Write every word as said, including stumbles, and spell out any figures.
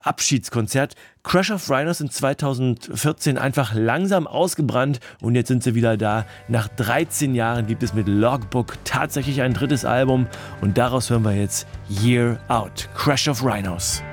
Abschiedskonzert. Crush of Rhinos in zweitausendvierzehn einfach langsam ausgebrannt und jetzt sind sie wieder da. Nach dreizehn Jahren gibt es mit Logbook tatsächlich ein drittes Album und daraus hören wir jetzt Year Out. Crush of Rhinos.